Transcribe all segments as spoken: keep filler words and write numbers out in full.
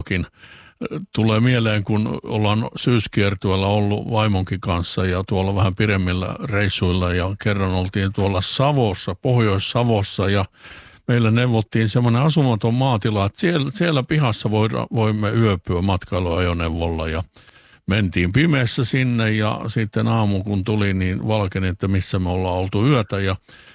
todellakin tulee mieleen, kun ollaan syyskiertueella ollut vaimonkin kanssa ja tuolla vähän pidemmillä reissuilla ja kerran oltiin tuolla Savossa, Pohjois-Savossa ja meillä neuvottiin semmoinen asumaton maatila, että siellä, siellä pihassa voimme yöpyä matkailuajoneuvolla ja mentiin pimeässä sinne ja sitten aamu kun tuli, niin valkeni, että missä me ollaan oltu yötä ja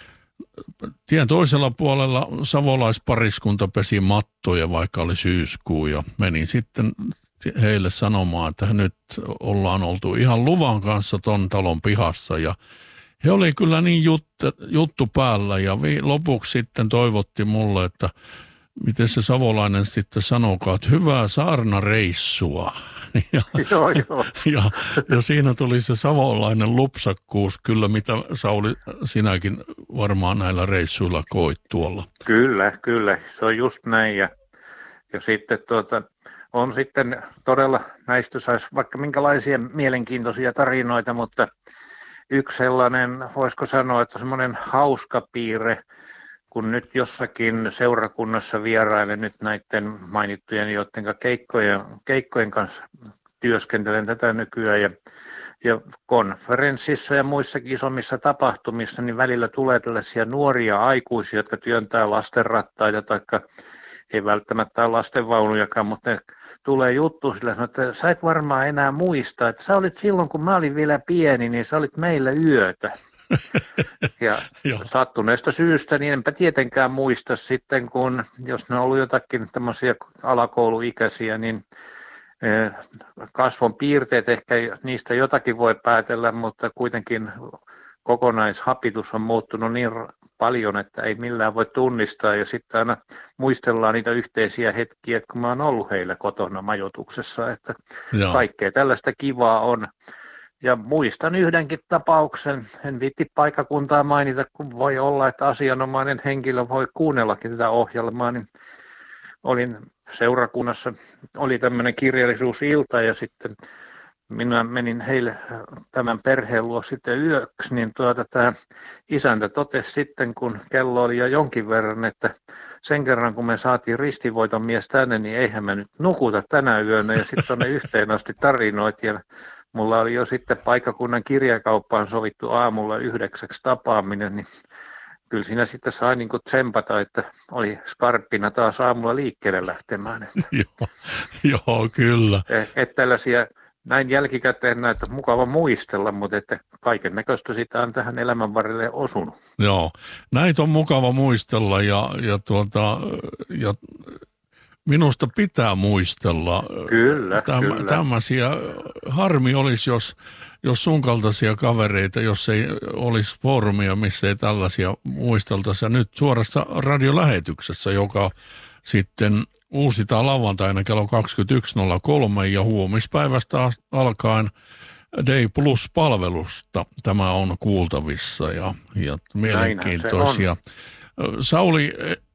tien toisella puolella savolaispariskunta pesi mattoja, vaikka oli syyskuu ja menin sitten heille sanomaan, että nyt ollaan oltu ihan luvan kanssa ton talon pihassa ja he oli kyllä niin juttu, juttu päällä ja vi, lopuksi sitten toivotti mulle, että miten se savolainen sitten sanokaa, että hyvää saarnareissua. Ja, joo, joo. Ja, ja siinä tuli se savolainen lupsakkuus, kyllä mitä Sauli sinäkin varmaan näillä reissuilla koit tuolla. Kyllä, kyllä, se on just näin ja, ja sitten tuota, on sitten todella, näistä saisi vaikka minkälaisia mielenkiintoisia tarinoita, mutta yksi sellainen, voisiko sanoa, että semmoinen hauska piirre, kun nyt jossakin seurakunnassa vierailen nyt näiden mainittujen, joiden keikkojen, keikkojen kanssa työskentelen tätä nykyään ja, ja konferenssissa ja muissakin isommissa tapahtumissa, niin välillä tulee tällaisia nuoria aikuisia, jotka työntää lastenrattaita, taikka ei välttämättä ole lastenvaunujakaan, mutta ne tulee juttu sillä, että sä et varmaan enää muista, että sä olit silloin, kun mä olin vielä pieni, niin sä olit meillä yötä. Ja sattuneesta syystä, niin enpä tietenkään muista sitten, kun jos ne on ollut jotakin tämmöisiä alakouluikäisiä, niin kasvon piirteet ehkä niistä jotakin voi päätellä, mutta kuitenkin kokonaishapitus on muuttunut niin paljon, että ei millään voi tunnistaa ja sitten aina muistellaan niitä yhteisiä hetkiä, että kun mä oon ollut heillä kotona majoituksessa, että Joo. kaikkea tällaista kivaa on. Ja muistan yhdenkin tapauksen, en viitti paikkakuntaa mainita, kun voi olla, että asianomainen henkilö voi kuunnellakin tätä ohjelmaa, niin olin seurakunnassa, oli tämmöinen kirjallisuusilta ja sitten minä menin heille tämän perheen luo sitten yöksi, niin tuota, tämä isäntä totesi sitten, kun kello oli jo jonkin verran, että sen kerran kun me saatiin ristivoiton mies tänne, niin eihän me nyt nukuta tänä yönä ja sitten tuonne yhteen asti tarinoit ja mulla oli jo sitten paikkakunnan kirjakauppaan sovittu aamulla yhdeksäksi tapaaminen, niin kyllä siinä sitten sai niin kuin tsempata, että oli skarppina taas aamulla liikkeelle lähtemään. joo, joo, kyllä. Että tällaisia näin jälkikäteen näitä mukava muistella, mutta että kaiken näköistä sitä on tähän elämän varrelle osunut. Joo, näitä on mukava muistella ja, ja, tuota, ja minusta pitää muistella. Kyllä, Täm, kyllä. Tämmöisiä, harmi olisi, jos, jos sun kaltaisia kavereita, jos ei olisi foorumia, missä ei tällaisia muisteltaisi. Ja nyt suorassa radiolähetyksessä, joka sitten uusitaan lauantaina kello kaksikymmentäyksi nolla kolme ja huomispäivästä alkaen Day Plus-palvelusta tämä on kuultavissa ja, ja mielenkiintoisia. Sauli,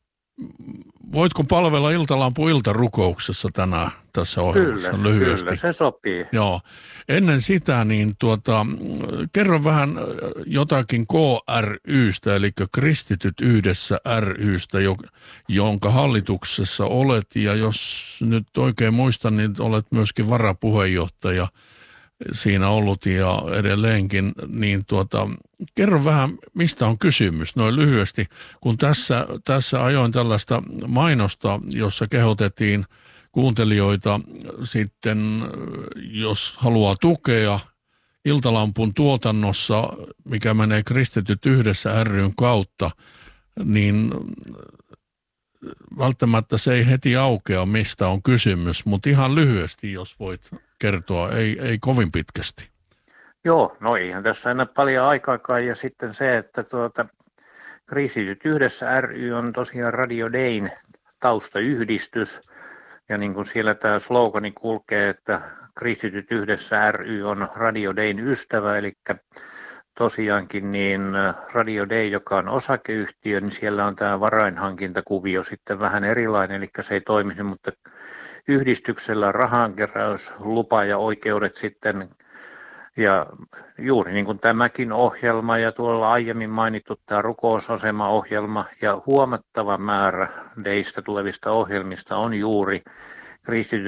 voitko palvella Iltalampu iltarukouksessa tänään tässä ohjelmassa kyllä, lyhyesti? Kyllä, se sopii. Joo. Ennen sitä, niin tuota, kerro vähän jotakin K R Y:stä, eli Kristityt yhdessä ry:stä, jonka hallituksessa olet, ja jos nyt oikein muistan, niin olet myöskin varapuheenjohtaja siinä ollut ja edelleenkin, niin tuota, kerro vähän, mistä on kysymys noin lyhyesti, kun tässä, tässä ajoin tällaista mainosta, jossa kehotettiin kuuntelijoita sitten, jos haluaa tukea Iltalampun tuotannossa, mikä menee Kristityt yhdessä ry:n kautta, niin välttämättä se ei heti aukea, mistä on kysymys, mutta ihan lyhyesti, jos voit kertoa, ei, ei kovin pitkästi. Joo, no eihän tässä enää paljon aikaakaan, ja sitten se, että tuota, Kristityt yhdessä ry on tosiaan Radio Dayn taustayhdistys, ja niin kuin siellä tämä slogani kulkee, että Kristityt yhdessä ry on Radio Dayn ystävä, eli tosiaankin niin Radio Day, joka on osakeyhtiö, niin siellä on tämä varainhankintakuvio sitten vähän erilainen, eli se ei toimisi, mutta yhdistyksellä rahankeräys, lupa ja oikeudet sitten, ja juuri niin kuin tämäkin ohjelma ja tuolla aiemmin mainittu tämä rukousasema-ohjelma ja huomattava määrä Daystä tulevista ohjelmista on juuri Kristityt